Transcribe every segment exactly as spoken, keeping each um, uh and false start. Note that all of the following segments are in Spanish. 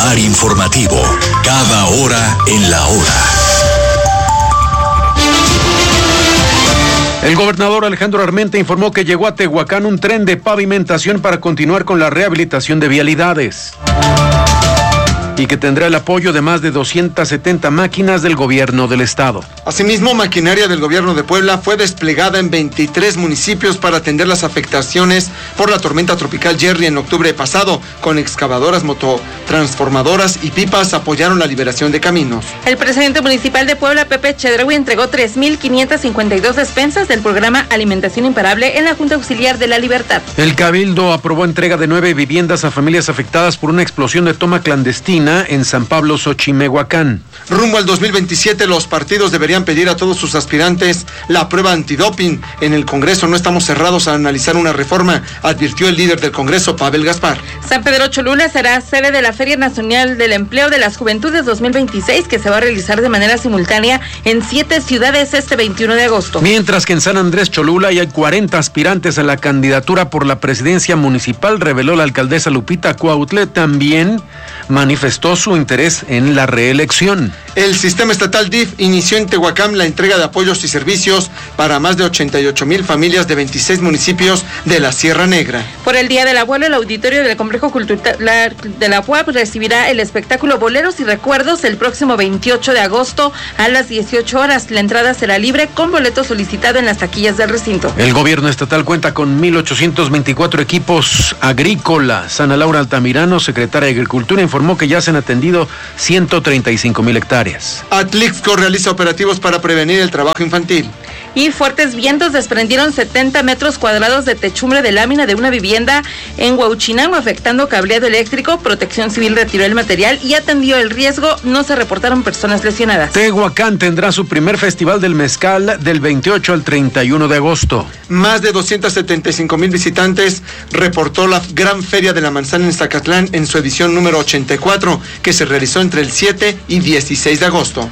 Radar informativo. Cada hora en la hora. El gobernador Alejandro Armenta informó que llegó a Tehuacán un tren de pavimentación para continuar con la rehabilitación de vialidades y que tendrá el apoyo de más de doscientas setenta máquinas del gobierno del estado. Asimismo, maquinaria del gobierno de Puebla fue desplegada en veintitrés municipios para atender las afectaciones por la tormenta tropical Jerry en octubre pasado. Con excavadoras, mototransformadoras y pipas apoyaron la liberación de caminos. El presidente municipal de Puebla, Pepe Chedraui, entregó tres mil quinientas cincuenta y dos despensas del programa Alimentación Imparable en la Junta Auxiliar de la Libertad. El Cabildo aprobó entrega de nueve viviendas a familias afectadas por una explosión de toma clandestina en San Pablo, Xochimehuacán. Rumbo al dos mil veintisiete, los partidos deberían pedir a todos sus aspirantes la prueba antidoping. En el Congreso no estamos cerrados a analizar una reforma, advirtió el líder del Congreso, Pavel Gaspar. San Pedro Cholula será sede de la Feria Nacional del Empleo de las Juventudes dos mil veintiséis, que se va a realizar de manera simultánea en siete ciudades este veintiuno de agosto. Mientras que en San Andrés Cholula hay cuarenta aspirantes a la candidatura por la presidencia municipal, reveló la alcaldesa Lupita Cuautle. También manifestó su interés en la reelección. El sistema estatal D I F inició en Tehuacán la entrega de apoyos y servicios para más de ochenta y ocho mil familias de veintiséis municipios de la Sierra Negra. Por el Día del Abuelo, el auditorio del Complejo Cultural de la U A P recibirá el espectáculo Boleros y Recuerdos el próximo veintiocho de agosto a las dieciocho horas. La entrada será libre con boleto solicitado en las taquillas del recinto. El gobierno estatal cuenta con mil ochocientos veinticuatro equipos agrícolas. Ana Laura Altamirano, secretaria de Agricultura, informó que ya se han atendido ciento treinta y cinco mil hectáreas. Atlixco realiza operativos para prevenir el trabajo infantil. Y fuertes vientos desprendieron setenta metros cuadrados de techumbre de lámina de una vivienda en Huauchinango, afectando cableado eléctrico. Protección Civil retiró el material y atendió el riesgo. No se reportaron personas lesionadas. Tehuacán tendrá su primer festival del mezcal del veintiocho al treinta y uno de agosto. Más de doscientos setenta y cinco mil visitantes reportó la Gran Feria de la Manzana en Zacatlán en su edición número ochenta y cuatro, que se realizó entre el siete y dieciséis de agosto.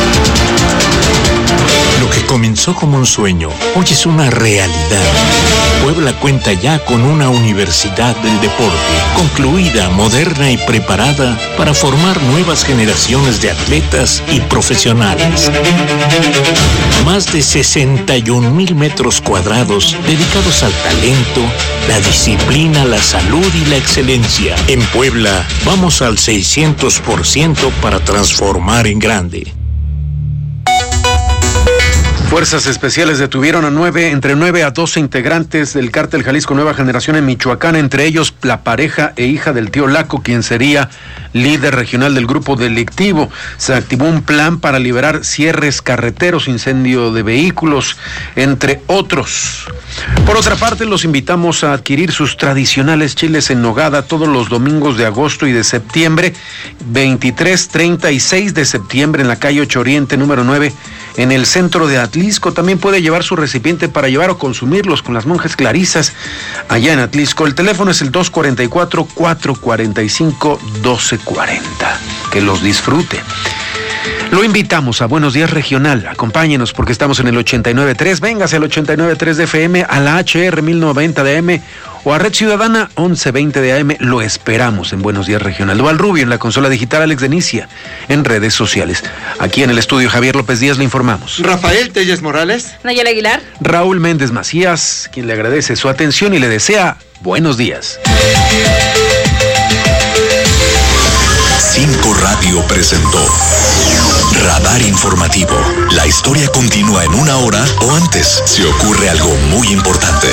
Lo que comenzó como un sueño, hoy es una realidad. Puebla cuenta ya con una universidad del deporte, concluida, moderna y preparada para formar nuevas generaciones de atletas y profesionales. Más de sesenta y un mil metros cuadrados dedicados al talento, la disciplina, la salud y la excelencia. En Puebla, vamos al seiscientos por ciento para transformar en grande. Fuerzas especiales detuvieron a nueve, entre nueve a doce integrantes del cártel Jalisco Nueva Generación en Michoacán, entre ellos la pareja e hija del tío Laco, quien sería líder regional del grupo delictivo. Se activó un plan para liberar cierres carreteros, incendio de vehículos, entre otros. Por otra parte, los invitamos a adquirir sus tradicionales chiles en nogada todos los domingos de agosto y de septiembre, veintitrés, treinta y seis de septiembre en la calle ocho Oriente, número nueve, en el centro de Atlisco. También puede llevar su recipiente para llevar o consumirlos con las monjas clarisas allá en Atlisco. El teléfono es el dos cuatro cuatro, cuatro cuatro cinco, uno dos cuatro cero. Que los disfrute. Lo invitamos a Buenos Días Regional. Acompáñenos porque estamos en el ochenta y nueve punto tres. Véngase al ochenta y nueve punto tres de F M, a la H R mil noventa de A M o a Red Ciudadana once veinte de A M. Lo esperamos en Buenos Días Regional. Dual Rubio en la consola digital, Alex Denicia en redes sociales. Aquí en el estudio Javier López Díaz le informamos. Rafael Telles Morales. Nayela Aguilar. Raúl Méndez Macías, quien le agradece su atención y le desea buenos días. Cinco Radio presentó Radar Informativo. La historia continúa en una hora o antes si ocurre algo muy importante.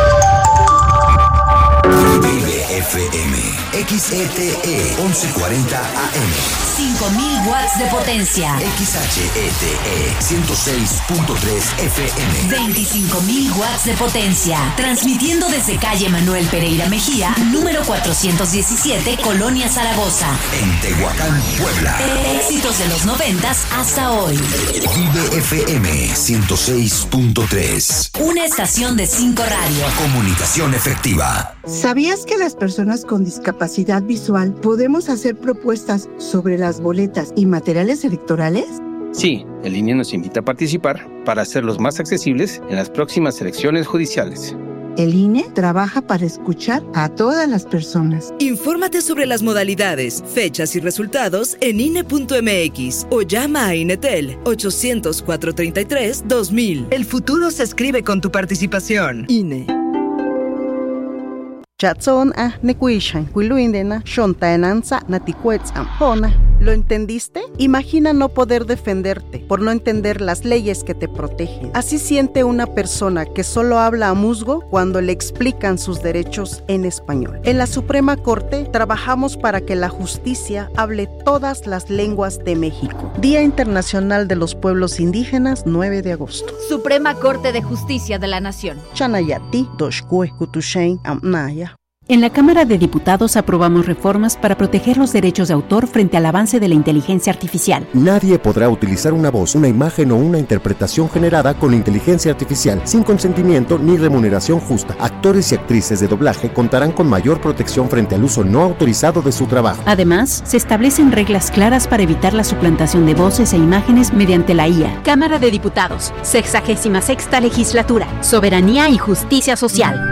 F M, X E T E, once cuarenta A M. cinco mil watts de potencia. X H E T E, ciento seis punto tres F M. veinticinco mil watts de potencia. Transmitiendo desde calle Manuel Pereira Mejía, número cuatrocientos diecisiete, Colonia Zaragoza. En Tehuacán, Puebla. Éxitos de los noventas hasta hoy. Vive F M, ciento seis punto tres. Una estación de cinco Radio. Comunicación efectiva. ¿Sabías que las personas con discapacidad visual podemos hacer propuestas sobre las boletas y materiales electorales? Sí, el I N E nos invita a participar para hacerlos más accesibles en las próximas elecciones judiciales. El I N E trabaja para escuchar a todas las personas. Infórmate sobre las modalidades, fechas y resultados en I N E punto M X o llama a Inetel ochocientos, cuatrocientos treinta y tres, dos mil. El futuro se escribe con tu participación. I N E. Chatson a nekuishan kuiluindena shontaenanza natikuetzam hona. ¿Lo entendiste? Imagina no poder defenderte por no entender las leyes que te protegen. Así siente una persona que solo habla a musgo cuando le explican sus derechos en español. En la Suprema Corte trabajamos para que la justicia hable todas las lenguas de México. Día Internacional de los Pueblos Indígenas, nueve de agosto. Suprema Corte de Justicia de la Nación. Chanayati, Doshkue, Kutushain, Amnaya. En la Cámara de Diputados aprobamos reformas para proteger los derechos de autor frente al avance de la inteligencia artificial. Nadie podrá utilizar una voz, una imagen o una interpretación generada con inteligencia artificial sin consentimiento ni remuneración justa. Actores y actrices de doblaje contarán con mayor protección frente al uso no autorizado de su trabajo. Además, se establecen reglas claras para evitar la suplantación de voces e imágenes mediante la I A. Cámara de Diputados, sexagésima sexta legislatura, Soberanía y Justicia Social.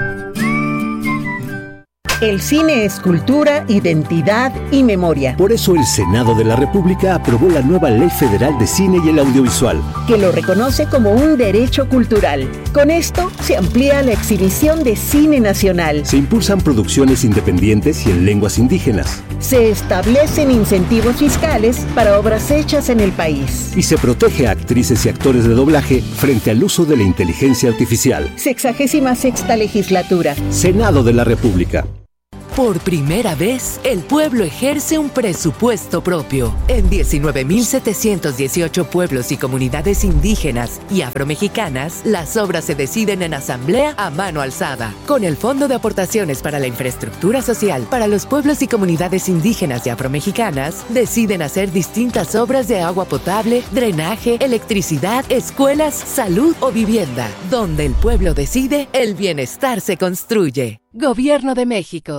El cine es cultura, identidad y memoria. Por eso el Senado de la República aprobó la nueva Ley Federal de Cine y el Audiovisual, que lo reconoce como un derecho cultural. Con esto se amplía la exhibición de cine nacional. Se impulsan producciones independientes y en lenguas indígenas. Se establecen incentivos fiscales para obras hechas en el país. Y se protege a actrices y actores de doblaje frente al uso de la inteligencia artificial. Sexagésima sexta legislatura. Senado de la República. Por primera vez, el pueblo ejerce un presupuesto propio. En diecinueve mil setecientos dieciocho pueblos y comunidades indígenas y afromexicanas, las obras se deciden en asamblea a mano alzada. Con el Fondo de Aportaciones para la Infraestructura Social para los pueblos y comunidades indígenas y afromexicanas, deciden hacer distintas obras de agua potable, drenaje, electricidad, escuelas, salud o vivienda. Donde el pueblo decide, el bienestar se construye. Gobierno de México.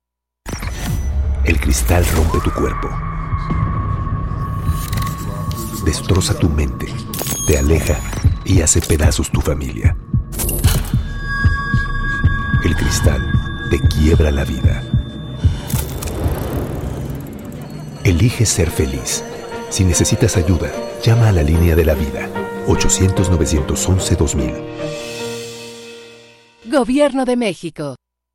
El cristal rompe tu cuerpo, destroza tu mente, te aleja y hace pedazos tu familia. El cristal te quiebra la vida. Elige ser feliz. Si necesitas ayuda, llama a la línea de la vida, ochocientos, novecientos once, dos mil. Gobierno de México.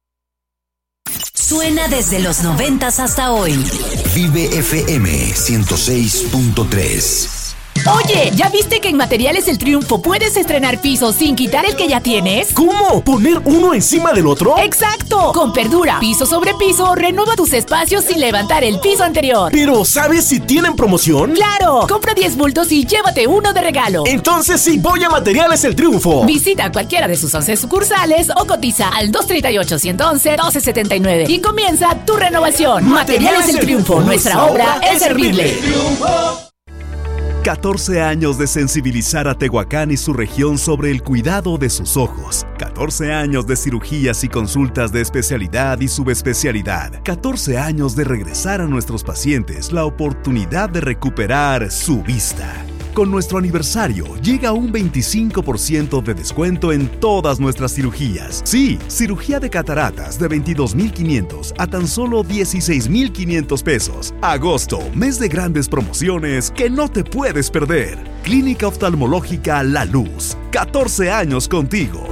Suena desde los noventas hasta hoy. Vive F M ciento seis punto tres. Oye, ¿ya viste que en Materiales El Triunfo puedes estrenar piso sin quitar el que ya tienes? ¿Cómo? ¿Poner uno encima del otro? ¡Exacto! Con Perdura, piso sobre piso, renueva tus espacios sin levantar el piso anterior. Pero, ¿sabes si tienen promoción? ¡Claro! Compra diez bultos y llévate uno de regalo. Entonces sí voy a Materiales El Triunfo. Visita cualquiera de sus once sucursales o cotiza al dos tres ocho, uno uno cero, doce setenta y nueve y comienza tu renovación. Materiales, Materiales El Triunfo, nuestra obra es servirle. catorce años de sensibilizar a Tehuacán y su región sobre el cuidado de sus ojos. catorce años de cirugías y consultas de especialidad y subespecialidad. catorce años de regresar a nuestros pacientes la oportunidad de recuperar su vista. Con nuestro aniversario llega un veinticinco por ciento de descuento en todas nuestras cirugías. Sí, cirugía de cataratas de veintidós mil quinientos a tan solo dieciséis mil quinientos pesos. Agosto, mes de grandes promociones que no te puedes perder. Clínica Oftalmológica La Luz. catorce años contigo.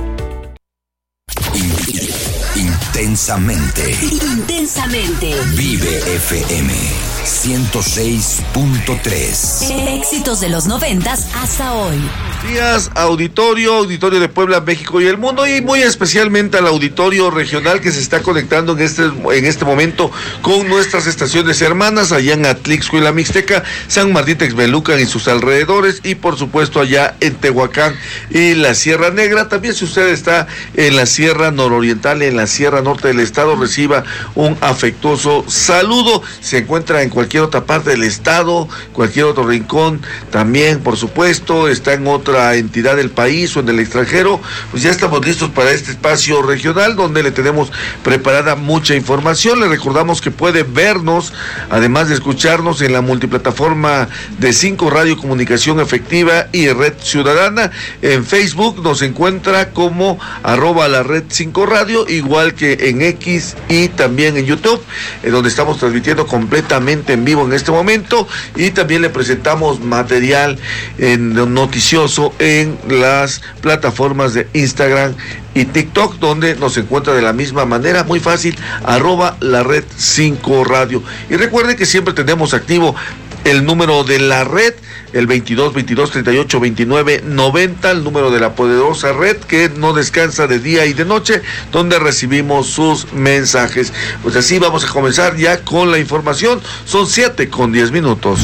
Intensamente. Intensamente. Vive F M ciento seis punto tres. Éxitos de los noventas hasta hoy. Días, auditorio, auditorio de Puebla, México y el mundo, y muy especialmente al auditorio regional que se está conectando en este, en este momento con nuestras estaciones hermanas allá en Atlixco y la Mixteca, San Martín Texmelucan y sus alrededores, y por supuesto allá en Tehuacán y la Sierra Negra. También si usted está en la Sierra Nororiental, en la Sierra Norte norte del estado, reciba un afectuoso saludo. Se encuentra en cualquier otra parte del estado, cualquier otro rincón, también por supuesto está en otra entidad del país o en el extranjero, pues ya estamos listos para este espacio regional donde le tenemos preparada mucha información. Le recordamos que puede vernos, además de escucharnos, en la multiplataforma de cinco Radio Comunicación Efectiva y Red Ciudadana. En Facebook nos encuentra como arroba la red cinco Radio, igual que en X y también en YouTube, en donde estamos transmitiendo completamente en vivo en este momento, y también le presentamos material en, noticioso en las plataformas de Instagram y TikTok, donde nos encuentra de la misma manera, muy fácil, arroba la red cinco Radio. Y recuerden que siempre tenemos activo el número de la red, el veintidós, veintidós, treinta y ocho, veintinueve, noventa, el número de la poderosa red que no descansa de día y de noche, donde recibimos sus mensajes. Pues así vamos a comenzar ya con la información. Son siete con diez minutos.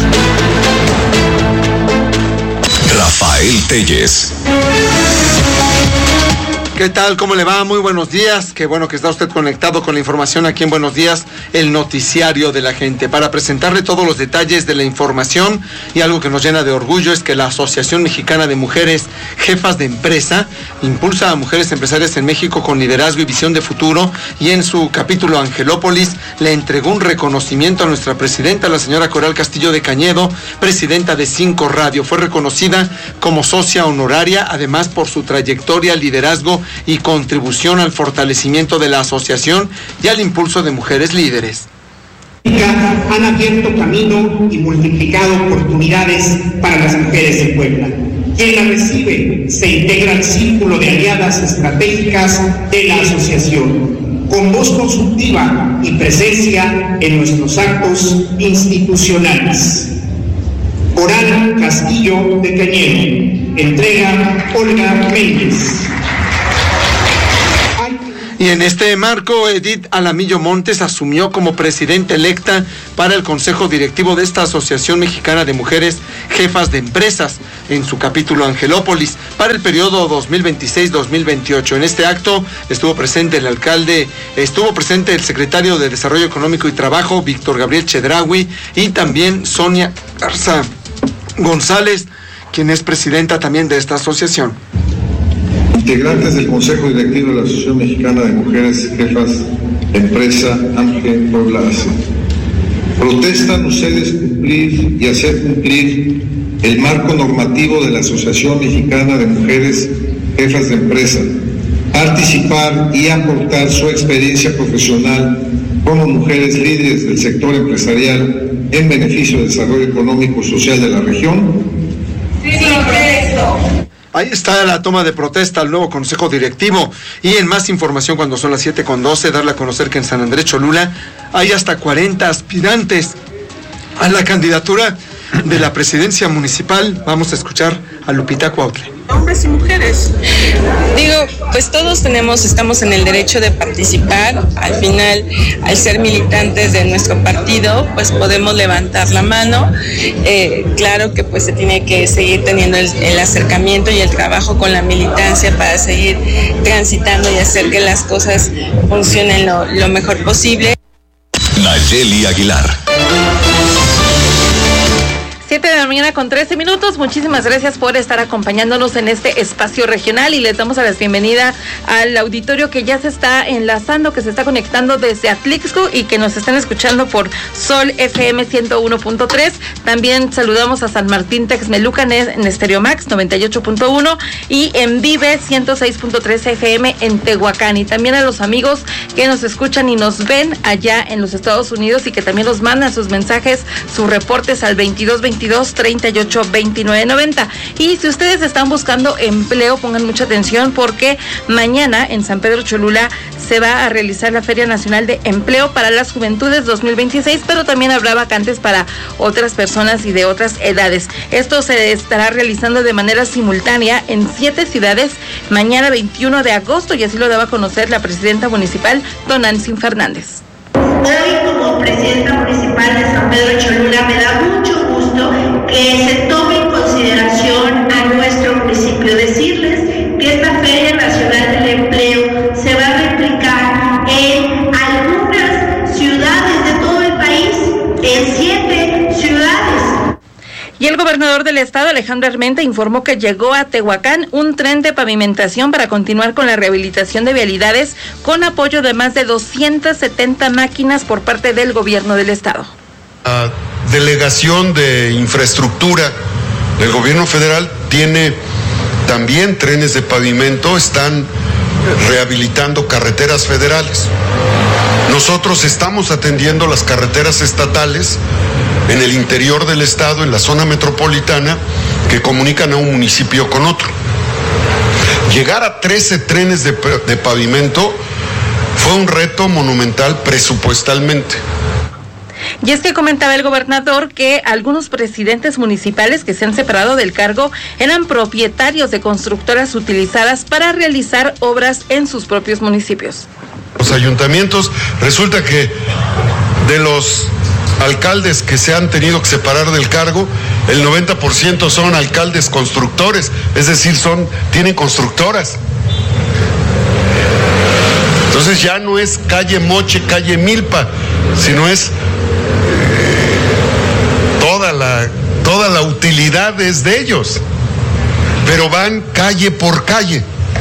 Rafael Telles. ¿Qué tal? ¿Cómo le va? Muy buenos días. Qué bueno que está usted conectado con la información aquí en Buenos Días, el noticiario de la gente, para presentarle todos los detalles de la información. Y algo que nos llena de orgullo es que la Asociación Mexicana de Mujeres Jefas de Empresa impulsa a mujeres empresarias en México con liderazgo y visión de futuro, y en su capítulo Angelópolis le entregó un reconocimiento a nuestra presidenta, la señora Coral Castillo de Cañedo, presidenta de cinco Radio. Fue reconocida como socia honoraria, además por su trayectoria, liderazgo y contribución al fortalecimiento de la asociación y al impulso de mujeres líderes. Han abierto camino y multiplicado oportunidades para las mujeres de Puebla. Quien la recibe se integra al círculo de aliadas estratégicas de la asociación, con voz consultiva y presencia en nuestros actos institucionales. Coral Castillo de Cañedo, entrega Olga Méndez. Y en este marco, Edith Alamillo Montes asumió como presidenta electa para el Consejo Directivo de esta Asociación Mexicana de Mujeres Jefas de Empresas, en su capítulo Angelópolis, para el periodo dos mil veintiséis dos mil veintiocho. En este acto estuvo presente el alcalde, estuvo presente el secretario de Desarrollo Económico y Trabajo, Víctor Gabriel Chedraui, y también Sonia Garza González, quien es presidenta también de esta asociación. Integrantes del Consejo Directivo de la Asociación Mexicana de Mujeres Jefas de Empresa, AMGE Puebla A C. Protestan ustedes cumplir y hacer cumplir el marco normativo de la Asociación Mexicana de Mujeres Jefas de Empresa, participar y aportar su experiencia profesional como mujeres líderes del sector empresarial en beneficio del desarrollo económico y social de la región. Sí, eso. Ahí está la toma de protesta al nuevo Consejo Directivo. Y en más información, cuando son las siete con doce, darle a conocer que en San Andrés Cholula hay hasta cuarenta aspirantes a la candidatura de la presidencia municipal. Vamos a escuchar a Lupita Cuautle. Hombres y mujeres. Digo, pues todos tenemos, estamos en el derecho de participar. Al final, al ser militantes de nuestro partido, pues podemos levantar la mano. Eh, claro que pues se tiene que seguir teniendo el, el acercamiento y el trabajo con la militancia para seguir transitando y hacer que las cosas funcionen lo, lo mejor posible. Nayeli Aguilar. siete de la mañana con trece minutos. Muchísimas gracias por estar acompañándonos en este espacio regional, y les damos la bienvenida al auditorio que ya se está enlazando, que se está conectando desde Atlixco y que nos están escuchando por Sol F M ciento uno punto tres. También saludamos a San Martín Texmelucan en Estéreo Max noventa y ocho punto uno y en Vive ciento seis punto tres F M en Tehuacán, y también a los amigos que nos escuchan y nos ven allá en los Estados Unidos y que también nos mandan sus mensajes, sus reportes al veintidós veintidós treinta y ocho veintinueve noventa. Y si ustedes están buscando empleo, pongan mucha atención, porque mañana en San Pedro Cholula se va a realizar la Feria Nacional de Empleo para las Juventudes dos mil veintiséis, pero también habrá vacantes para otras personas y de otras edades. Esto se estará realizando de manera simultánea en siete ciudades mañana veintiuno de agosto, y así lo daba a conocer la presidenta municipal, Tonantzin Fernández. Hoy, como presidenta municipal de San Pedro Cholula, me da mucho gusto que se tome en consideración a nuestro municipio. Decirles que esta Feria Nacional del Empleo se va a replicar en Y el gobernador del estado, Alejandro Armenta, informó que llegó a Tehuacán un tren de pavimentación para continuar con la rehabilitación de vialidades con apoyo de más de doscientas setenta máquinas por parte del gobierno del estado. La delegación de infraestructura del gobierno federal tiene también trenes de pavimento, están rehabilitando carreteras federales. Nosotros estamos atendiendo las carreteras estatales en el interior del estado, en la zona metropolitana, que comunican a un municipio con otro. Llegar a trece trenes de, de pavimento fue un reto monumental presupuestalmente. Y es que comentaba el gobernador que algunos presidentes municipales que se han separado del cargo eran propietarios de constructoras utilizadas para realizar obras en sus propios municipios. Los ayuntamientos, resulta que de los alcaldes que se han tenido que separar del cargo, el noventa por ciento son alcaldes constructores, es decir, son, tienen constructoras. Entonces ya no es calle Moche, calle Milpa, sino es eh, toda la, toda la utilidad es de ellos, pero van calle por calle.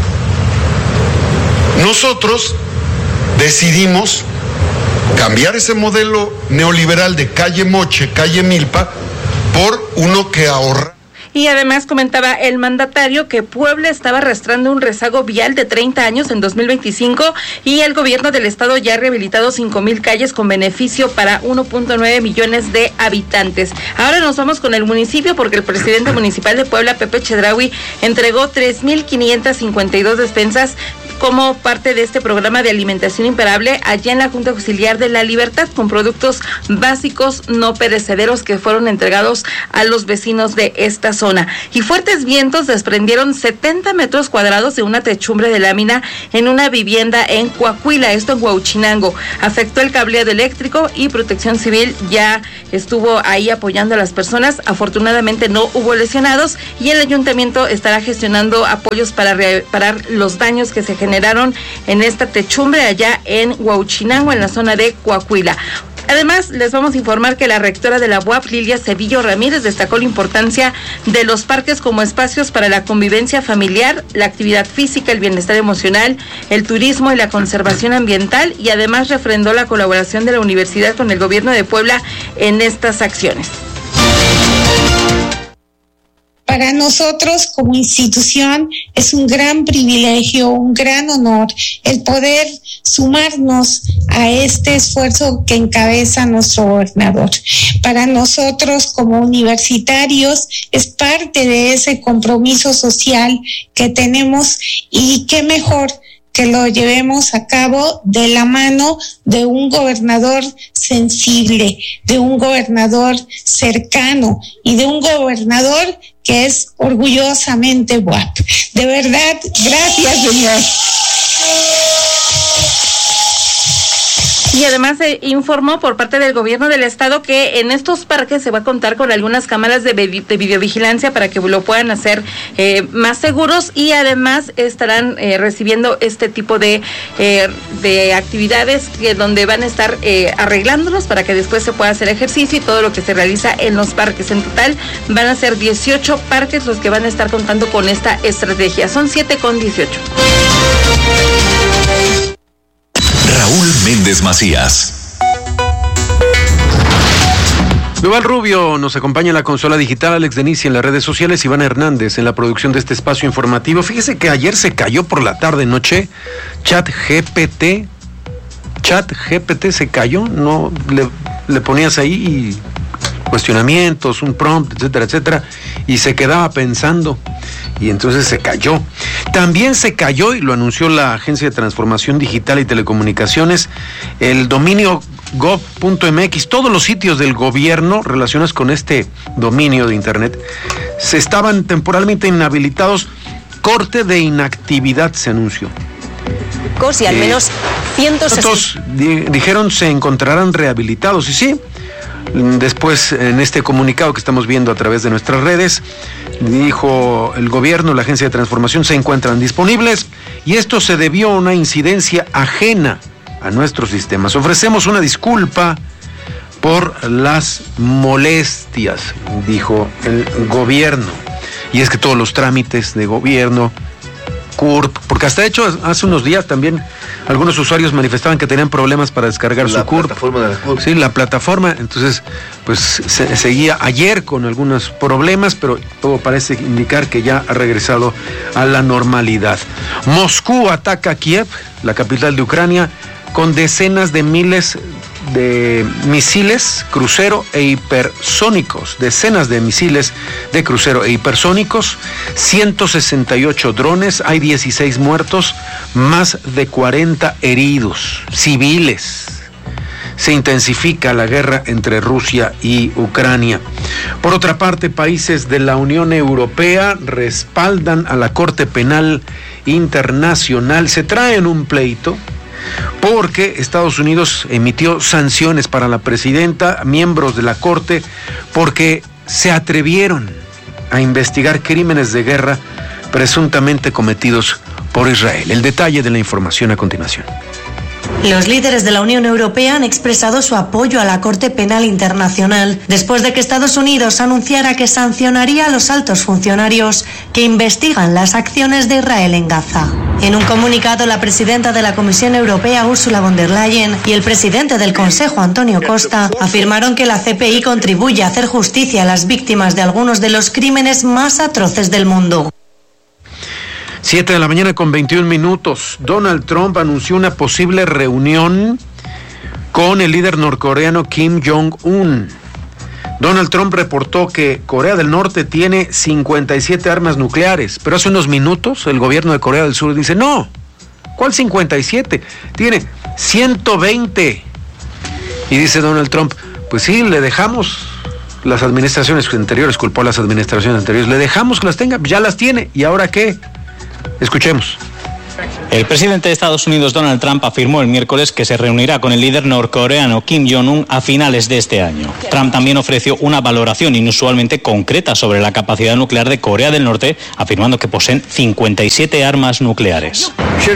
Nosotros decidimos cambiar ese modelo neoliberal de calle Moche, calle Milpa, por uno que ahorra. Y además comentaba el mandatario que Puebla estaba arrastrando un rezago vial de treinta años en dos mil veinticinco y el gobierno del estado ya ha rehabilitado cinco mil calles con beneficio para uno punto nueve millones de habitantes. Ahora nos vamos con el municipio porque el presidente municipal de Puebla, Pepe Chedraui, entregó tres mil quinientas cincuenta y dos despensas como parte de este programa de alimentación imparable allá en la Junta Auxiliar de la Libertad, con productos básicos no perecederos que fueron entregados a los vecinos de esta zona. Y fuertes vientos desprendieron setenta metros cuadrados de una techumbre de lámina en una vivienda en Coahuila, esto en Huauchinango. Afectó el cableado eléctrico y Protección Civil ya estuvo ahí apoyando a las personas. Afortunadamente no hubo lesionados y el ayuntamiento estará gestionando apoyos para reparar los daños que se generaron en esta techumbre allá en Huauchinango, en la zona de Coahuila. Además, les vamos a informar que la rectora de la U A P, Lilia Cedillo Ramírez, destacó la importancia de los parques como espacios para la convivencia familiar, la actividad física, el bienestar emocional, el turismo y la conservación ambiental, y además refrendó la colaboración de la universidad con el gobierno de Puebla en estas acciones. Para nosotros como institución es un gran privilegio, un gran honor el poder sumarnos a este esfuerzo que encabeza nuestro gobernador. Para nosotros como universitarios es parte de ese compromiso social que tenemos, y qué mejor que lo llevemos a cabo de la mano de un gobernador sensible, de un gobernador cercano y de un gobernador que es orgullosamente U A P. De verdad, gracias, señor. Y además se informó por parte del gobierno del estado que en estos parques se va a contar con algunas cámaras de, de videovigilancia para que lo puedan hacer eh, más seguros, y además estarán eh, recibiendo este tipo de, eh, de actividades que donde van a estar eh, arreglándolos para que después se pueda hacer ejercicio y todo lo que se realiza en los parques. En total van a ser dieciocho parques los que van a estar contando con esta estrategia. Son siete con dieciocho. Raúl Méndez Macías. Duval Rubio nos acompaña en la consola digital, Alex Denicia en las redes sociales, Iván Hernández en la producción de este espacio informativo. Fíjese que ayer se cayó por la tarde noche Chat G P T. Chat G P T se cayó, no le, le ponías ahí cuestionamientos, un prompt, etcétera, etcétera, y se quedaba pensando. Y entonces se cayó. También se cayó, y lo anunció la Agencia de Transformación Digital y Telecomunicaciones, el dominio gov punto m x. Todos los sitios del gobierno relacionados con este dominio de internet se estaban temporalmente inhabilitados. Corte de inactividad se anunció. Y al menos ciento sesenta. Di- dijeron se encontrarán rehabilitados, y sí. Después, en este comunicado que estamos viendo a través de nuestras redes, dijo el gobierno, la Agencia de Transformación, se encuentran disponibles, y esto se debió a una incidencia ajena a nuestros sistemas. Ofrecemos una disculpa por las molestias, dijo el gobierno. Y es que todos los trámites de gobierno, C U R P, porque hasta hecho hace unos días también algunos usuarios manifestaban que tenían problemas para descargar la su C U R P. Plataforma de la C U R P. Sí, la plataforma. Entonces, pues se, seguía ayer con algunos problemas, pero todo parece indicar que ya ha regresado a la normalidad. Moscú ataca a Kiev, la capital de Ucrania, con decenas de miles de misiles crucero e hipersónicos, decenas de misiles de crucero e hipersónicos, ciento sesenta y ocho drones, hay dieciséis muertos, más de cuarenta heridos, civiles. Se intensifica la guerra entre Rusia y Ucrania. Por otra parte, países de la Unión Europea respaldan a la Corte Penal Internacional, se traen un pleito porque Estados Unidos emitió sanciones para la presidenta, miembros de la Corte, porque se atrevieron a investigar crímenes de guerra presuntamente cometidos por Israel. El detalle de la información a continuación. Los líderes de la Unión Europea han expresado su apoyo a la Corte Penal Internacional después de que Estados Unidos anunciara que sancionaría a los altos funcionarios que investigan las acciones de Israel en Gaza. En un comunicado, la presidenta de la Comisión Europea, Ursula von der Leyen, y el presidente del Consejo, Antonio Costa, afirmaron que la C P I contribuye a hacer justicia a las víctimas de algunos de los crímenes más atroces del mundo. Siete de la mañana con veintiún minutos. Donald Trump anunció una posible reunión con el líder norcoreano Kim Jong-un. Donald Trump reportó que Corea del Norte tiene cincuenta y siete armas nucleares, pero hace unos minutos el gobierno de Corea del Sur dice, no, ¿cuál cincuenta y siete? Tiene ciento veinte. Y dice Donald Trump, pues sí, le dejamos, las administraciones anteriores, culpó a las administraciones anteriores, le dejamos que las tenga, ya las tiene, ¿y ahora qué? Escuchemos. El presidente de Estados Unidos, Donald Trump, afirmó el miércoles que se reunirá con el líder norcoreano Kim Jong-un a finales de este año. Trump también ofreció una valoración inusualmente concreta sobre la capacidad nuclear de Corea del Norte, afirmando que poseen cincuenta y siete armas nucleares.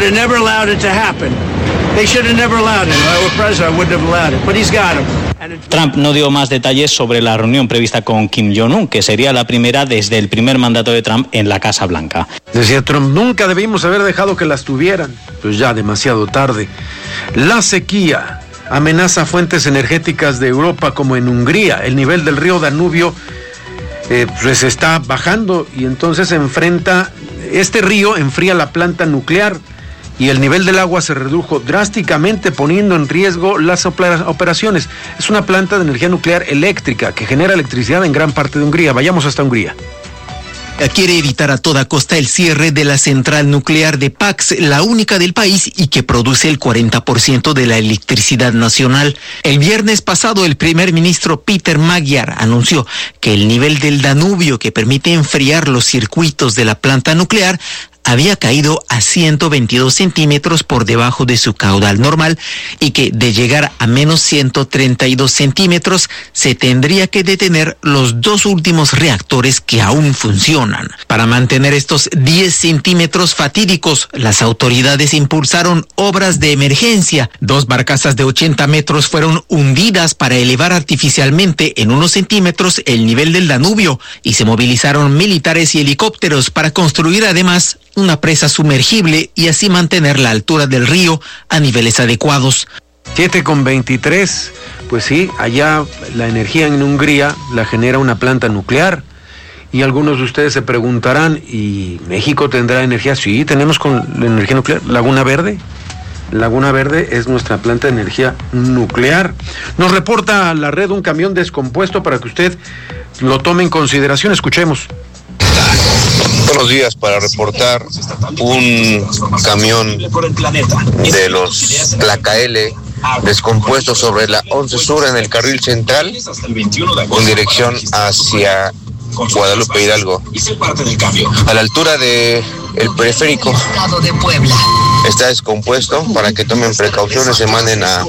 Trump no dio más detalles sobre la reunión prevista con Kim Jong-un, que sería la primera desde el primer mandato de Trump en la Casa Blanca. Decía Trump, nunca debimos haber dejado que las tuvieran, pues ya demasiado tarde. La sequía amenaza fuentes energéticas de Europa como en Hungría. El nivel del río Danubio eh, pues está bajando y entonces se enfrenta, este río enfría la planta nuclear y el nivel del agua se redujo drásticamente, poniendo en riesgo las operaciones. Es una planta de energía nuclear eléctrica que genera electricidad en gran parte de Hungría. Vayamos hasta Hungría. Quiere evitar a toda costa el cierre de la central nuclear de Pax, la única del país y que produce el cuarenta por ciento de la electricidad nacional. El viernes pasado, el primer ministro Peter Magyar anunció que el nivel del Danubio, que permite enfriar los circuitos de la planta nuclear, había caído a ciento veintidós centímetros por debajo de su caudal normal y que de llegar a menos ciento treinta y dos centímetros se tendría que detener los dos últimos reactores que aún funcionan. Para mantener estos diez centímetros fatídicos, las autoridades impulsaron obras de emergencia. Dos barcazas de ochenta metros fueron hundidas para elevar artificialmente en unos centímetros el nivel del Danubio y se movilizaron militares y helicópteros para construir además una presa sumergible y así mantener la altura del río a niveles adecuados. siete con veintitrés, pues sí, allá la energía en Hungría la genera una planta nuclear y algunos de ustedes se preguntarán, ¿y México tendrá energía? Sí, tenemos con la energía nuclear. Laguna Verde, Laguna Verde es nuestra planta de energía nuclear. Nos reporta la red un camión descompuesto para que usted lo tome en consideración. Escuchemos. Buenos días, para reportar un camión de los Placa L descompuesto sobre la once Sur en el carril central con dirección hacia Guadalupe Hidalgo, a la altura de el periférico. Está descompuesto, para que tomen precauciones, se manden a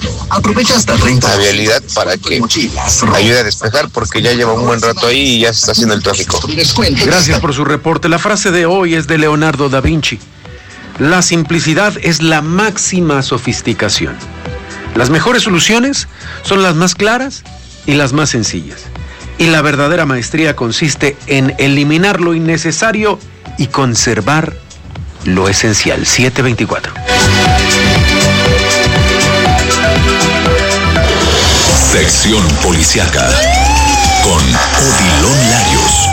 la vialidad para que ayude a despejar, porque ya lleva un buen rato ahí y ya se está haciendo el tráfico. Gracias por su reporte. La frase de hoy es de Leonardo da Vinci. La simplicidad es la máxima sofisticación. Las mejores soluciones son las más claras y las más sencillas. Y la verdadera maestría consiste en eliminar lo innecesario y conservar lo esencial. siete veinticuatro. Sección Policiaca con Odilon Larios.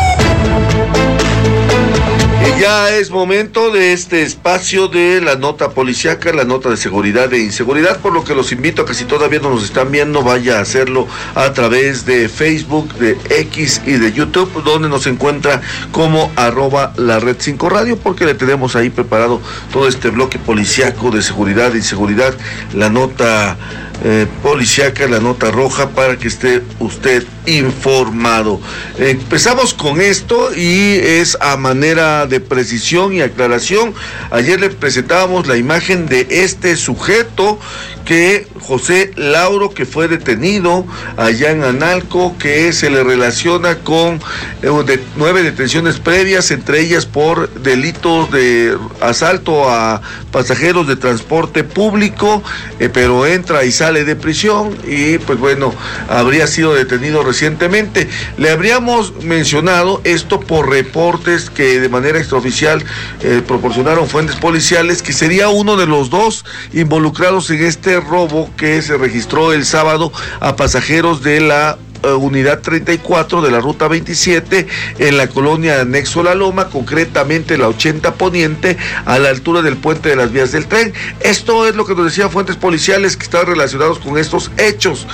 Y ya es momento de este espacio de la nota policiaca, la nota de seguridad e inseguridad, por lo que los invito a que si todavía no nos están viendo, vaya a hacerlo a través de Facebook, de X y de YouTube, donde nos encuentra como arroba la red cinco radio, porque le tenemos ahí preparado todo este bloque policiaco de seguridad e inseguridad, la nota Eh, policiaca, la nota roja, para que esté usted informado. Eh, empezamos con esto y es a manera de precisión y aclaración. Ayer le presentábamos la imagen de este sujeto, que José Lauro, que fue detenido allá en Analco, que se le relaciona con eh, de, nueve detenciones previas, entre ellas por delitos de asalto a pasajeros de transporte público, eh, pero entra y sale de prisión y pues bueno, habría sido detenido recientemente. Le habríamos mencionado esto por reportes que de manera extraoficial eh, proporcionaron fuentes policiales, que sería uno de los dos involucrados en este robo que se registró el sábado a pasajeros de la unidad treinta y cuatro de la ruta veintisiete en la colonia Anexo La Loma, concretamente la ochenta Poniente, a la altura del puente de las vías del tren. Esto es lo que nos decían fuentes policiales que están relacionados con estos hechos.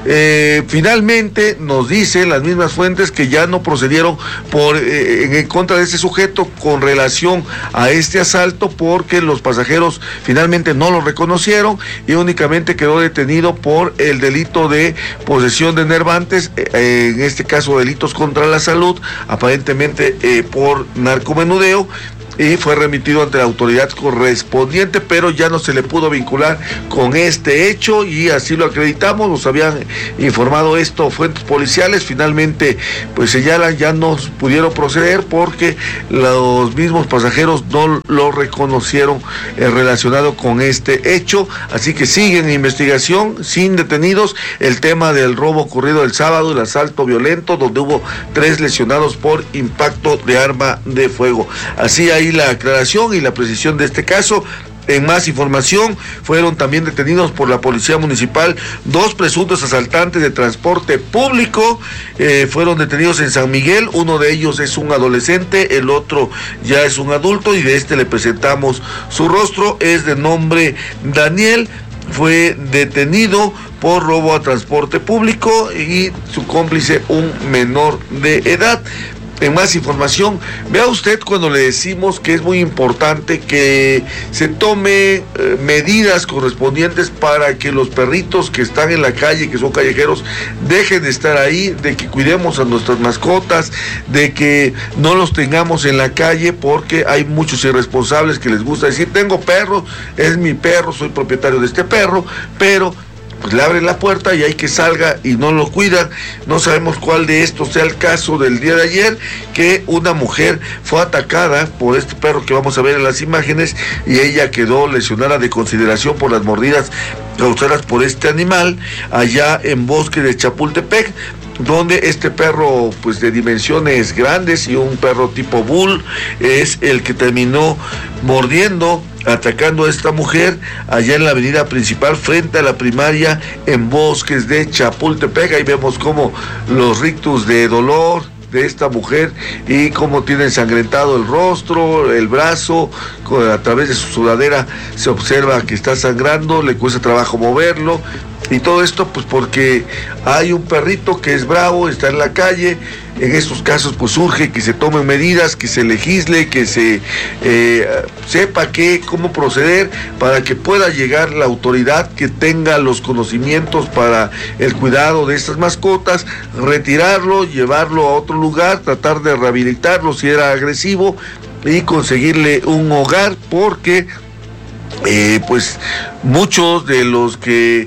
Eh, finalmente nos dicen las mismas fuentes que ya no procedieron por eh, en contra de este sujeto con relación a este asalto, porque los pasajeros finalmente no lo reconocieron y únicamente quedó detenido por el delito de posesión de enervantes, en este caso delitos contra la salud, aparentemente eh, por narcomenudeo, y fue remitido ante la autoridad correspondiente, pero ya no se le pudo vincular con este hecho y así lo acreditamos. Nos habían informado esto fuentes policiales. Finalmente pues señalan ya no pudieron proceder porque los mismos pasajeros no lo reconocieron eh, relacionado con este hecho, así que siguen en investigación sin detenidos el tema del robo ocurrido el sábado, el asalto violento donde hubo tres lesionados por impacto de arma de fuego. Así hay la aclaración y la precisión de este caso. En más información, fueron también detenidos por la Policía Municipal dos presuntos asaltantes de transporte público, eh, fueron detenidos en San Miguel. Uno de ellos es un adolescente, el otro ya es un adulto y de este le presentamos su rostro. Es de nombre Daniel, fue detenido por robo a transporte público y su cómplice un menor de edad. En más información, vea usted cuando le decimos que es muy importante que se tome eh, medidas correspondientes para que los perritos que están en la calle, que son callejeros, dejen de estar ahí, de que cuidemos a nuestras mascotas, de que no los tengamos en la calle, porque hay muchos irresponsables que les gusta decir, tengo perro, es mi perro, soy propietario de este perro, pero pues le abren la puerta y hay que salga y no lo cuidan. No sabemos cuál de estos sea el caso del día de ayer, que una mujer fue atacada por este perro que vamos a ver en las imágenes y ella quedó lesionada de consideración por las mordidas causadas por este animal allá en Bosque de Chapultepec, donde este perro pues de dimensiones grandes y un perro tipo bull es el que terminó mordiendo, atacando a esta mujer allá en la avenida principal frente a la primaria en Bosques de Chapultepec. Ahí vemos como los rictus de dolor de esta mujer y cómo tiene ensangrentado el rostro, el brazo, a través de su sudadera se observa que está sangrando, le cuesta trabajo moverlo. Y todo esto pues porque hay un perrito que es bravo, está en la calle. En estos casos pues urge que se tomen medidas, que se legisle, que se eh, sepa qué, cómo proceder para que pueda llegar la autoridad que tenga los conocimientos para el cuidado de estas mascotas, retirarlo, llevarlo a otro lugar, tratar de rehabilitarlo si era agresivo y conseguirle un hogar, porque eh, pues muchos de los que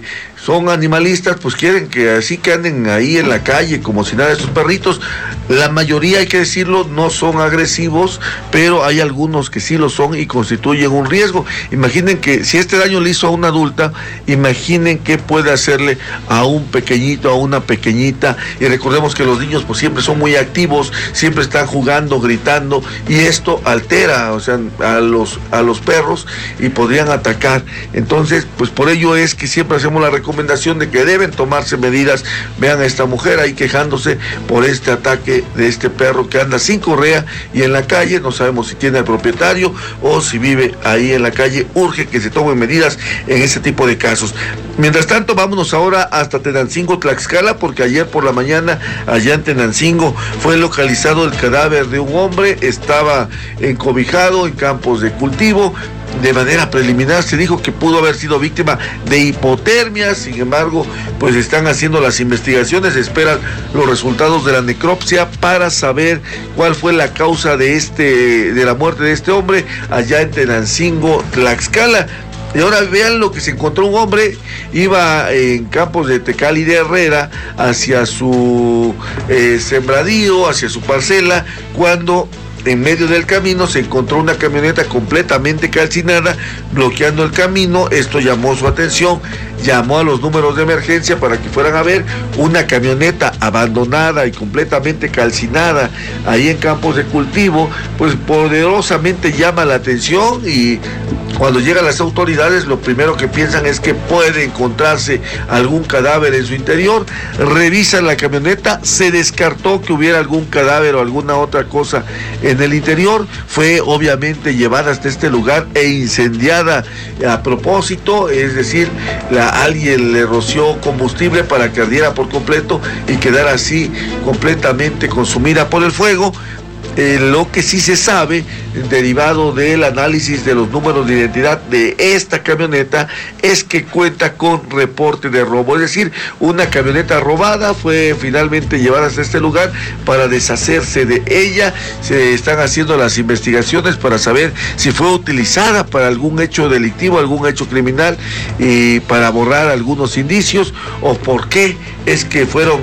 son animalistas, pues quieren que así que anden ahí en la calle como si nada. Estos perritos, la mayoría, hay que decirlo, no son agresivos, pero hay algunos que sí lo son y constituyen un riesgo. Imaginen que si este daño le hizo a una adulta, imaginen qué puede hacerle a un pequeñito, a una pequeñita. Y recordemos que los niños pues siempre son muy activos, siempre están jugando, gritando, y esto altera, o sea, a los a los perros y podrían atacar. Entonces, pues por ello es que siempre hacemos la recomendación de que deben tomarse medidas. Vean a esta mujer ahí quejándose por este ataque de este perro que anda sin correa y en la calle. No sabemos si tiene al propietario o si vive ahí en la calle. Urge que se tomen medidas en ese tipo de casos. Mientras tanto, vámonos ahora hasta Tenancingo, Tlaxcala, porque ayer por la mañana allá en Tenancingo fue localizado el cadáver de un hombre. Estaba encobijado en campos de cultivo. De manera preliminar se dijo que pudo haber sido víctima de hipotermia. Sin embargo, pues están haciendo las investigaciones, esperan los resultados de la necropsia para saber cuál fue la causa de este de la muerte de este hombre allá en Tenancingo, Tlaxcala. Y ahora vean lo que se encontró. Un hombre iba en campos de Tecali de Herrera hacia su eh, sembradío, hacia su parcela, cuando en medio del camino se encontró una camioneta completamente calcinada, bloqueando el camino. Esto llamó su atención, llamó a los números de emergencia para que fueran a ver una camioneta abandonada y completamente calcinada ahí en campos de cultivo. Pues poderosamente llama la atención, y cuando llegan las autoridades lo primero que piensan es que puede encontrarse algún cadáver en su interior. Revisan la camioneta, se descartó que hubiera algún cadáver o alguna otra cosa en el interior. Fue obviamente llevada hasta este lugar e incendiada a propósito, es decir, la, alguien le roció combustible para que ardiera por completo y quedara así completamente consumida por el fuego. Eh, lo que sí se sabe, derivado del análisis de los números de identidad de esta camioneta, es que cuenta con reporte de robo. Es decir, una camioneta robada fue finalmente llevada hasta este lugar para deshacerse de ella. Se están haciendo las investigaciones para saber si fue utilizada para algún hecho delictivo, algún hecho criminal, y para borrar algunos indicios, o por qué es que fueron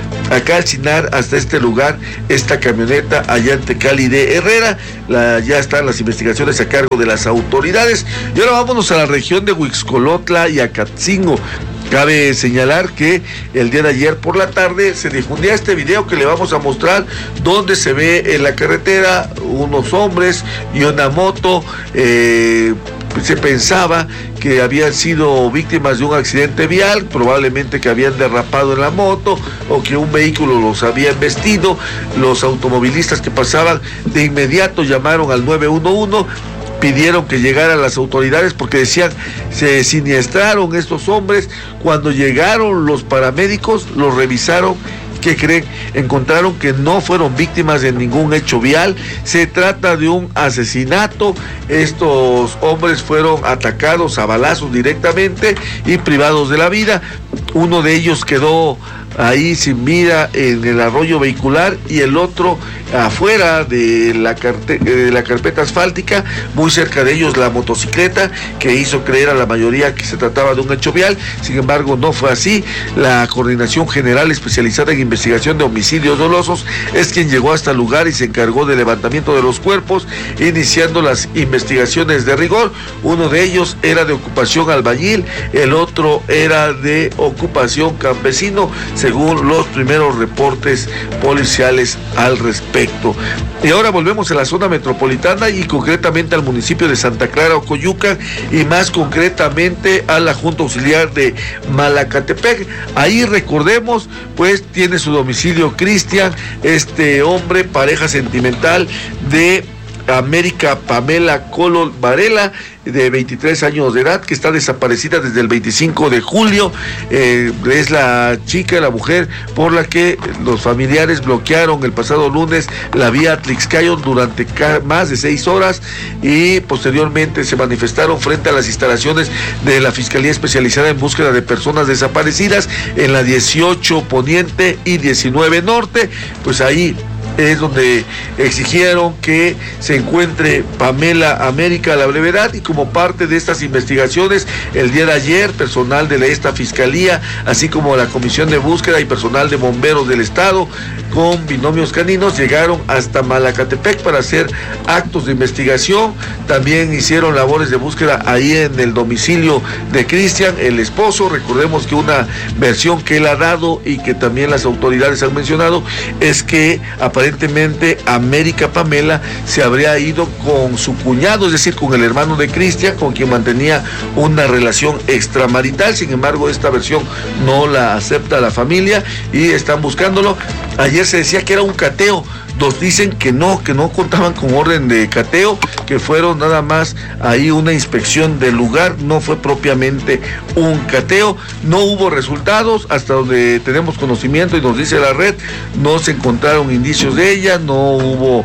a calcinar hasta este lugar esta camioneta allá en Tecali de Herrera. La, ya están las investigaciones a cargo de las autoridades. Y ahora vámonos a la región de Huixcolotla y Acatzingo. Cabe señalar que el día de ayer por la tarde se difundía este video que le vamos a mostrar, donde se ve en la carretera unos hombres y una moto. Eh, se pensaba que habían sido víctimas de un accidente vial, probablemente que habían derrapado en la moto o que un vehículo los había embestido. Los automovilistas que pasaban de inmediato llamaron al nueve uno uno, pidieron que llegaran las autoridades porque decían se siniestraron estos hombres. Cuando llegaron los paramédicos, los revisaron. ¿Qué creen? Encontraron que no fueron víctimas de ningún hecho vial. Se trata de un asesinato. Estos hombres fueron atacados a balazos directamente y privados de la vida. Uno de ellos quedó ahí sin vida en el arroyo vehicular y el otro afuera de la, carte- de la carpeta asfáltica, muy cerca de ellos la motocicleta, que hizo creer a la mayoría que se trataba de un hecho vial. Sin embargo, no fue así. La Coordinación General Especializada en Investigación de Homicidios Dolosos es quien llegó hasta el lugar y se encargó del levantamiento de los cuerpos, iniciando las investigaciones de rigor. Uno de ellos era de ocupación albañil, el otro era de ocupación campesino, según los primeros reportes policiales al respecto. Y ahora volvemos a la zona metropolitana y concretamente al municipio de Santa Clara, Ocoyuca, y más concretamente a la Junta Auxiliar de Malacatepec. Ahí, recordemos, pues tiene su domicilio Cristian, este hombre, pareja sentimental de América Pamela Colol Varela, de veintitrés años de edad, que está desaparecida desde el veinticinco de julio. Eh, es la chica, la mujer, por la que los familiares bloquearon el pasado lunes la vía Atlixcayon durante más de seis horas y posteriormente se manifestaron frente a las instalaciones de la Fiscalía Especializada en Búsqueda de Personas Desaparecidas en la dieciocho Poniente y diecinueve Norte. Pues ahí es donde exigieron que se encuentre Pamela América a la brevedad, y como parte de estas investigaciones, el día de ayer, personal de esta fiscalía, así como la comisión de búsqueda y personal de bomberos del estado, con binomios caninos, llegaron hasta Malacatepec para hacer actos de investigación. También hicieron labores de búsqueda ahí en el domicilio de Cristian, el esposo. Recordemos que una versión que él ha dado y que también las autoridades han mencionado es que aparentemente América Pamela se habría ido con su cuñado, es decir, con el hermano de Cristian, con quien mantenía una relación extramarital. Sin embargo, esta versión no la acepta la familia y están buscándolo. Ayer se decía que era un cateo. Nos dicen que no, que no contaban con orden de cateo, que fueron nada más ahí una inspección del lugar, no fue propiamente un cateo. No hubo resultados, hasta donde tenemos conocimiento y nos dice la red, no se encontraron indicios de ella, no hubo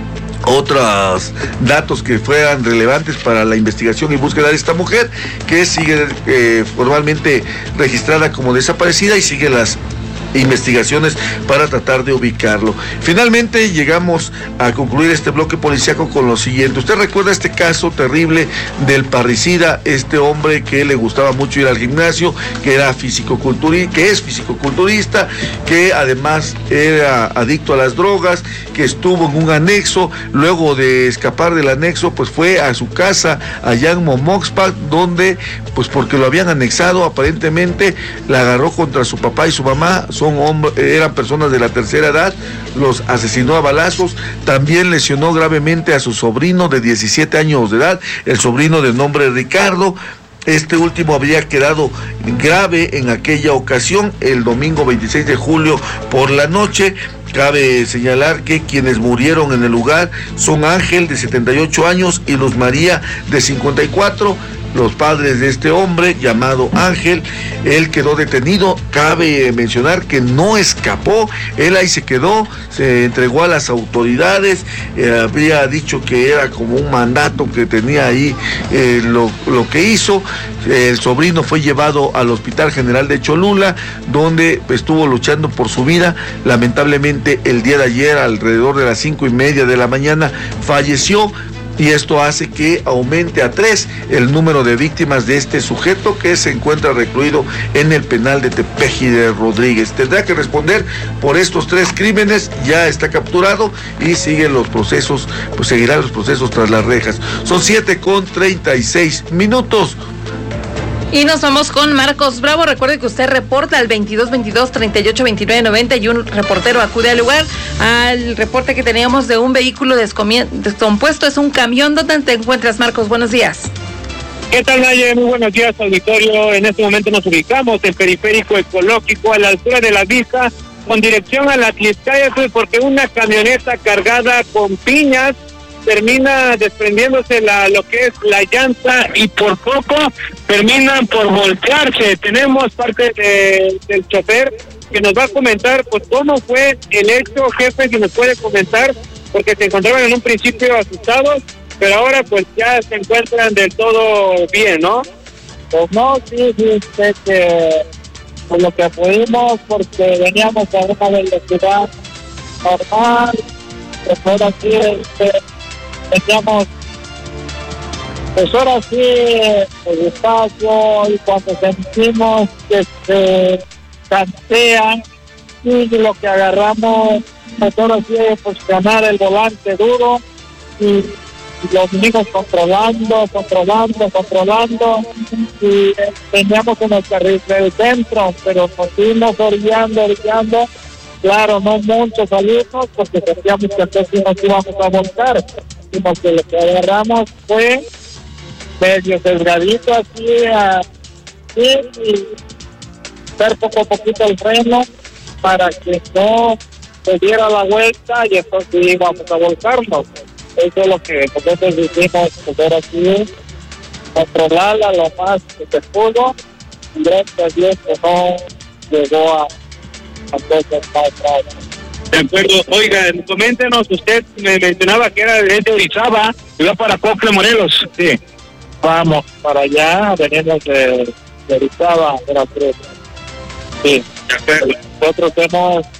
otros datos que fueran relevantes para la investigación y búsqueda de esta mujer, que sigue eh, formalmente registrada como desaparecida y sigue las investigaciones para tratar de ubicarlo. Finalmente llegamos a concluir este bloque policíaco con lo siguiente. ¿Usted recuerda este caso terrible del parricida, este hombre que le gustaba mucho ir al gimnasio, que era fisicoculturista, que es fisicoculturista, que además era adicto a las drogas, que estuvo en un anexo, luego de escapar del anexo, pues fue a su casa allá en Momoxpa, donde, pues porque lo habían anexado, aparentemente la agarró contra su papá y su mamá. Son hombres, eran personas de la tercera edad, los asesinó a balazos. También lesionó gravemente a su sobrino de diecisiete años de edad, el sobrino de nombre Ricardo. Este último había quedado grave en aquella ocasión, el domingo veintiséis de julio por la noche. Cabe señalar que quienes murieron en el lugar son Ángel, de setenta y ocho años, y Luz María, de cincuenta y cuatro. Los padres de este hombre llamado Ángel, él quedó detenido. Cabe mencionar que no escapó, él ahí se quedó, se entregó a las autoridades. Eh, habría dicho que era como un mandato que tenía ahí eh, lo, lo que hizo. El sobrino fue llevado al Hospital General de Cholula, donde estuvo luchando por su vida. Lamentablemente el día de ayer, alrededor de las cinco y media de la mañana, falleció. Y esto hace que aumente a tres el número de víctimas de este sujeto, que se encuentra recluido en el penal de Tepeji de Rodríguez. Tendrá que responder por estos tres crímenes, ya está capturado y siguen los procesos, pues seguirán los procesos tras las rejas. Son siete con treinta y seis minutos. Y nos vamos con Marcos Bravo. Recuerde que usted reporta al veintidós veintidós treinta y ocho veintinueve noventa y un reportero acude al lugar. Al reporte que teníamos de un vehículo descompuesto, es un camión. ¿Dónde te encuentras, Marcos? Buenos días. ¿Qué tal, Naye? Muy buenos días, auditorio. En este momento nos ubicamos en Periférico Ecológico, a la altura de la Vista, con dirección a la Tliscaya, porque una camioneta cargada con piñas termina desprendiéndose la, lo que es la llanta, y por poco termina por voltearse. Tenemos parte de, del chofer que nos va a comentar pues cómo fue el hecho. Jefe, si nos puede comentar, porque se encontraban en un principio asustados, pero ahora pues ya se encuentran del todo bien, ¿no? Pues no, sí, sí, sé que por lo que pudimos, porque veníamos a una velocidad normal, pues ahora sí, este, veníamos, pues ahora sí, pues despacio, y cuando sentimos que se cansean, y lo que agarramos, pues ahora sí, pues ganar el volante duro, y y los niños controlando, controlando, controlando, y veníamos en el carril del centro, pero nos fuimos orillando, orillando. Claro, no muchos alumnos, porque sentíamos que entonces nos íbamos a volcar, sino que lo que agarramos fue medio sesgadito así, así, y dar poco a poquito el freno para que no se diera la vuelta y entonces íbamos a volcarnos. Eso es lo que nosotros hicimos, poder aquí controlarla lo más que se pudo, y gracias a Dios que no llegó a, a cosas más graves. De acuerdo. Oiga, coméntenos, usted me mencionaba que era de Orizaba y va para Cocle, Morelos. Sí, vamos para allá, venimos de, de Orizaba, de la Cruz. Sí, de acuerdo. Nosotros hemos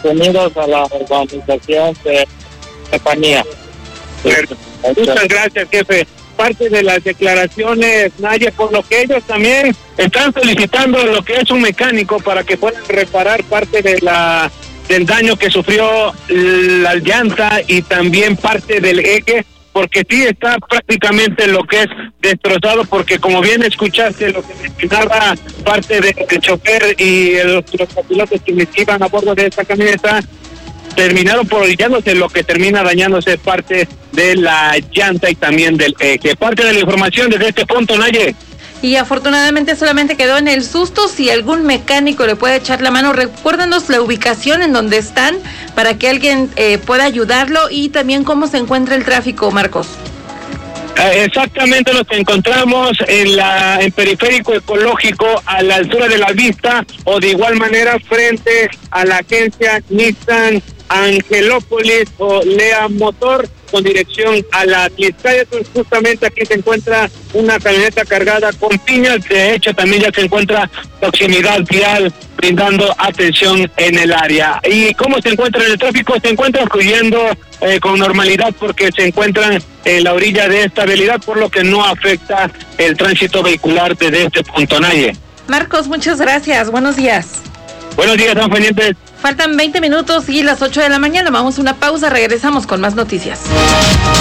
unidos a la organización de Estefanía. Muchas gracias, jefe. Parte de las declaraciones, Naye, por lo que ellos también están solicitando lo que es un mecánico para que puedan reparar parte de la del daño que sufrió la llanta y también parte del eje, porque sí está prácticamente lo que es destrozado, porque como bien escuchaste lo que mencionaba parte del de chofer y los, los pilotos que iban a bordo de esta camioneta, terminaron por orillándose, lo que termina dañándose parte de la llanta y también del eje. Parte de la información desde este punto, Naye. Y afortunadamente solamente quedó en el susto. Si algún mecánico le puede echar la mano, recuérdanos la ubicación en donde están para que alguien eh, pueda ayudarlo, y también cómo se encuentra el tráfico, Marcos. Exactamente, nos encontramos en la en Periférico Ecológico, a la altura de la Vista, o de igual manera frente a la agencia Nissan Angelópolis o Lea Motor, con dirección a la Tliscaya. Justamente aquí se encuentra una camioneta cargada con piñas. De hecho, también ya se encuentra proximidad vial brindando atención en el área. ¿Y cómo se encuentra el tráfico? Se encuentra fluyendo eh, con normalidad, porque se encuentran en la orilla de esta vialidad, por lo que no afecta el tránsito vehicular desde este punto, Naye. Marcos, muchas gracias. Buenos días. Buenos días, están pendientes. Faltan veinte minutos y las ocho de la mañana. Vamos a una pausa, regresamos con más noticias.